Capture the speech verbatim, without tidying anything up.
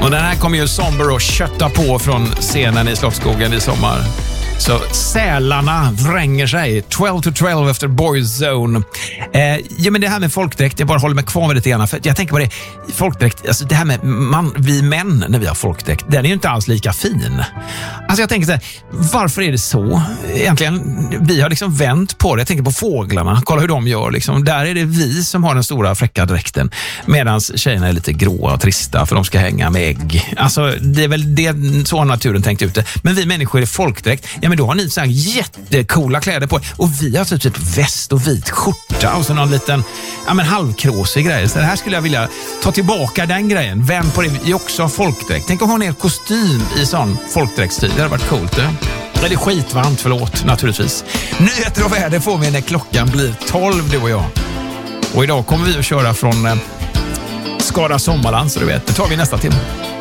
Och den här kommer ju Somber och kötta på från scenen i Slottsskogen i sommar. Så sälarna vränger sig. tolv to tolv efter Boyzone. Eh, ja, men det här med folkdräkt, jag bara håller mig kvar med lite grann. För jag tänker på det, folkdräkt, alltså det här med man, vi män när vi har folkdräkt, den är ju inte alls lika fin. Alltså jag tänker så här, varför är det så? Egentligen, vi har liksom vänt på det. Jag tänker på fåglarna, kolla hur de gör. Liksom. Där är det vi som har den stora fräcka dräkten. Medan tjejerna är lite gråa och trista för de ska hänga med ägg. Alltså det är väl det, så har naturen tänkt ut det. Men vi människor är folkdräkt. Ja, men då har ni så här jättekola kläder på. Och vi har typ, typ väst och vit skjorta och så någon liten ja, men halvkråsig grej. Så det här skulle jag vilja ta tillbaka den grejen. Vänd på det. Vi också har folkdräkt. Tänk att ha ner kostym i sån folkdräktsstil. Det hade varit coolt. Det. Det är skitvarmt, förlåt, naturligtvis. Nyheter och väder får vi när klockan blir tolv, du och jag. Och idag kommer vi att köra från eh, Skara Sommarland, så du vet. Det tar vi nästa timme.